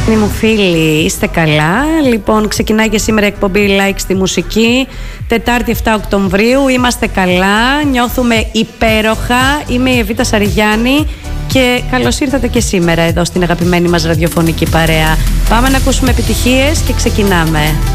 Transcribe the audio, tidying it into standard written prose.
Μου φίλοι, είστε καλά? Λοιπόν, ξεκινάει και σήμερα η εκπομπή Like στη μουσική. Τετάρτη 7 Οκτωβρίου. Είμαστε καλά, νιώθουμε υπέροχα. Είμαι η Εβίτα Σαριγιάννη και καλώς ήρθατε και σήμερα εδώ στην αγαπημένη μας ραδιοφωνική παρέα. Πάμε να ακούσουμε επιτυχίες και ξεκινάμε.